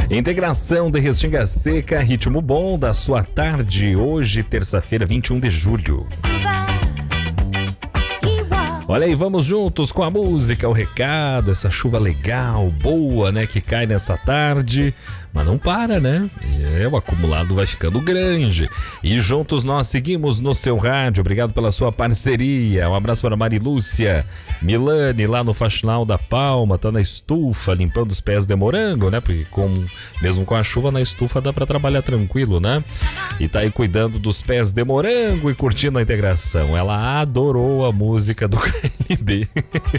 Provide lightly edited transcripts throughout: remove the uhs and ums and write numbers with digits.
Integração de Restinga Seca, ritmo bom da sua tarde, hoje, terça-feira, 21 de julho. Olha aí, vamos juntos com a música, o recado, essa chuva legal, boa, né, que cai nesta tarde, mas não para, né? O acumulado vai ficando grande. E juntos nós seguimos no seu rádio, obrigado pela sua parceria. Um abraço para Marilúcia Milani, lá no Faxinal da Palma, tá na estufa, limpando os pés de morango, né? Porque mesmo com a chuva na estufa dá para trabalhar tranquilo, né? E tá aí cuidando dos pés de morango e curtindo a integração. Ela adorou a música do KLB.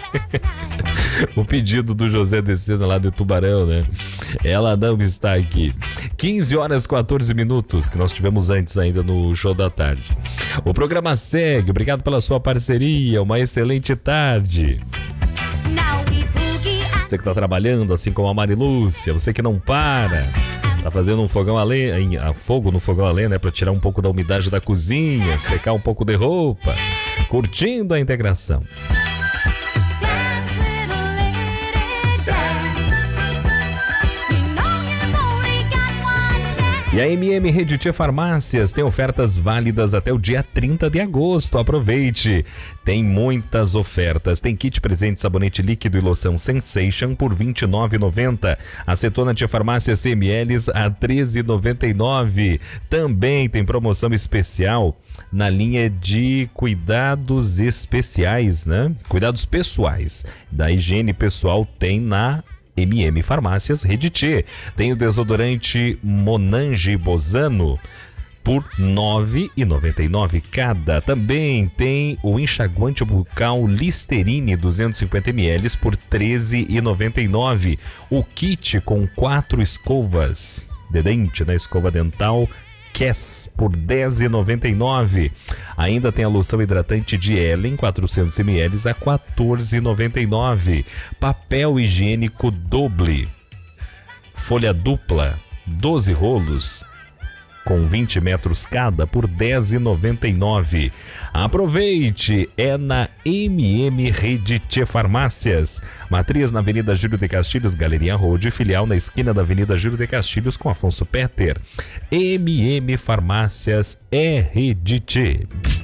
O pedido do José Decena lá de Tubarão, né? Ela não está aqui. 15 horas 14 minutos, que nós tivemos antes ainda no show da tarde. O programa segue, obrigado pela sua parceria, uma excelente tarde. Você que está trabalhando, assim como a Marilúcia, você que não para, tá fazendo um fogão a lenha, fogo no fogão a lenha, né, para tirar um pouco da umidade da cozinha, secar um pouco de roupa, curtindo a integração. E a MM Rede Farmácias tem ofertas válidas até o dia 30 de agosto. Aproveite! Tem muitas ofertas. Tem kit presente sabonete líquido e loção Sensation por R$ 29,90. Acetona Tia Farmácia 100 ml a R$ 13,99. Também tem promoção especial na linha de cuidados especiais, né? Cuidados pessoais. Da higiene pessoal tem na MM Farmácias Rede T. Tem o desodorante Monange Bozano por R$ 9,99 cada. Também tem o enxaguante bucal Listerine 250 ml por R$ 13,99. O kit com 4 escovas de dente, né? Escova dental Cass por R$ 10,99. Ainda tem a loção hidratante de Ellen 400 ml a R$ 14,99. Papel higiênico Doble folha dupla 12 rolos com 20 metros cada por R$ 10,99. Aproveite, é na MM Rede T Farmácias. Matriz na Avenida Júlio de Castilhos, Galeria Road, filial na esquina da Avenida Júlio de Castilhos com Afonso Petter. MM Farmácias é Rede T.